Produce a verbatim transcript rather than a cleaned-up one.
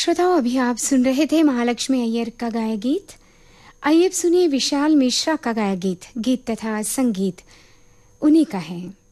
श्रोताओं, अभी आप सुन रहे थे महालक्ष्मी अय्यर का गाया गीत। आइए अब सुनिए विशाल मिश्रा का गाया गीत। गीत तथा संगीत उन्हीं का है।